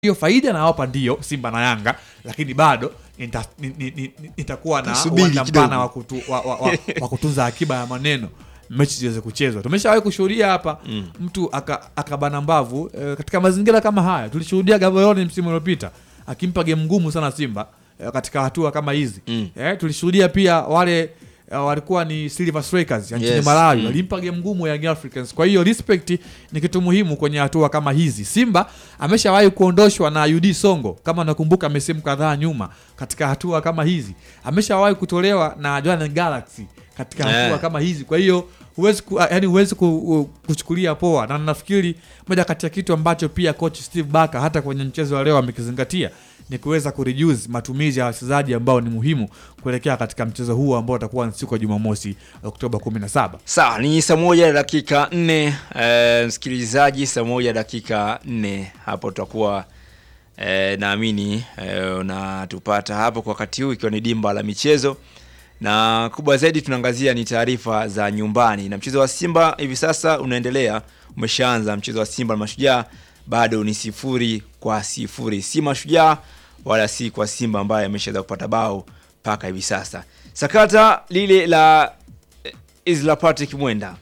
hiyo faida na wapa ndio Simba na Yanga, lakini bado nitakuwa na uwanja mpana wa kutunza akiba ya maneno mechi ziweze kuchezwa. Tumeshawahi kushuhudia hapa mtu akabana mbavu katika mazingira kama haya. Tulishuhudia Gaborone msimu uliopita akimpa game ngumu sana Simba katika hatua kama hizi. Tulishuhudia pia wale walikuwa ni Silver Strikers nchini Malawi walimpa game ngumu ya Young Africans. Kwa hiyo respect ni kitu muhimu kwenye hatua kama hizi. Simba ameshawahi kuondoshwa na UD Songo kama nakumbuka msimu kadhaa nyuma katika hatua kama hizi. Ameshawahi kutolewa na Jwaneng Galaxy katika hatua kama hizi. Kwa hiyo huwezi kuchukulia poa, na nafikiri moja kati ya kitu ambacho pia coach Steve Barker hata kwenye mchezo wa leo amekizingatia ni kuweza kureduce matumizi ya wachezaji ambao ni muhimu kuelekea katika mchezo huu ambao utakuwa ni siku ya Jumamosi Oktoba 17. Sawa, ni saa 1:04 msikilizaji, saa 1:04 hapo tutakuwa naamini unatupata hapo kwa wakati huu ikiwa ni dimba la michezo. Na kubwa zaidi tunaangazia ni taarifa za nyumbani. Na mchezo wa Simba hivi sasa unaendelea, umeshaanza mchezo wa Simba na Mashujaa, bado ni 0-0. Si Mashujaa wala si kwa Simba ambaye ameshaweza kupata bao paka hivi sasa. Sakata lile la Isla Patrick Mwenda.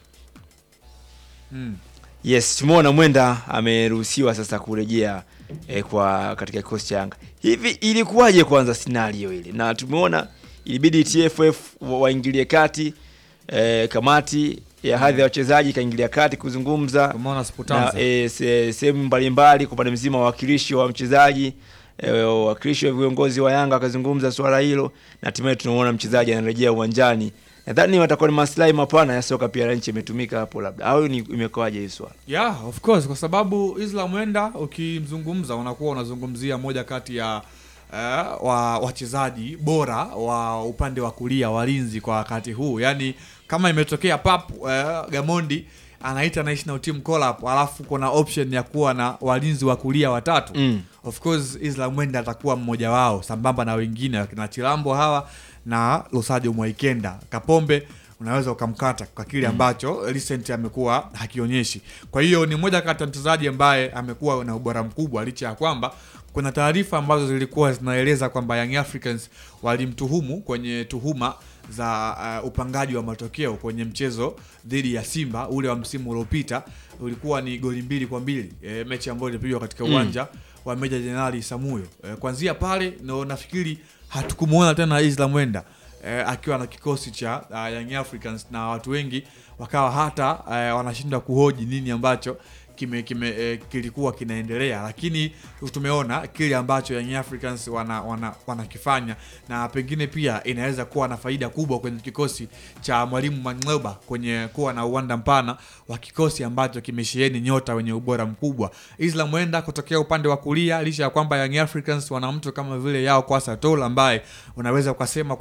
Yes, tumeona Mwenda ameruhusiwa sasa kurejea kwa katika kikosi cha Yanga. Hivi ilikuwaje kwanza scenario ile? Na tumeona ilibidi TFF waingilie kati, kamati ya hadhi ya wachezaji kaingilia kati kuzungumza na sehemu mbalimbali kwa pande mzima, wawakilishi wa mchezaji, wawakilishi wa viongozi wa Yanga akazungumza swala hilo, na hatimaye tunaona mchezaji anarejea uwanjani. Nadhani watakuwa ni maslahi mapana ya soka pia nchi imetumika hapo labda. Au ni imekwaje hiyo swala? Yeah, of course, kwa sababu Isla Mwenda ukimzungumza unakuwa unazungumzia moja kati ya wachezaji bora wa upande wa kulia walinzi kwa wakati huu. Yaani kama imetokea Gamondi anaita national team call up, alafu kuna option ya kuwa na walinzi wa kulia watatu. Of course Isla Mwenda atakuwa mmoja wao sambamba na wengine kina Chilambo hawa na Lusajo Mwaikenda. Kapombe unaweza ukamkata kwa kile ambacho recent amekuwa hakionyeshi. Kwa hiyo ni mmoja kati ya mchezaji ambaye amekuwa na ubora mkubwa, licha ya kwamba kuna taarifa ambazo zilikuwa zinaeleza kwamba Young Africans walimtuhumu kwenye tuhuma za upangaji wa matokeo kwenye mchezo dhidi ya Simba ule wa msimu uliopita. Ulikuwa ni goli 2-2, mechi ambayo ilipigwa katika uwanja wa Meja Jenerali Samuyo. Kuanzia pale nafikiri hatukumuona tena Isla Mwenda akiwa na kikosi cha Young Africans, na watu wengi wakawa hata wanashindwa kuhoji nini ambacho kilikuwa kinaendelea, lakini tumeona kile ambacho Young Africans wanakifanya, na pengine pia inaweza kuwa na faida kubwa kwenye kikosi cha Mwalimu Mang'oba kwenye kuwa na uwanda mpana wa kikosi ambacho kimesheheni nyota wenye ubora mkubwa. Isla Mwenda kutokea upande wa kulia, licha ya kwamba Young Africans wana mtu kama vile Yao Kwasa Tol ambaye unaweza ukasema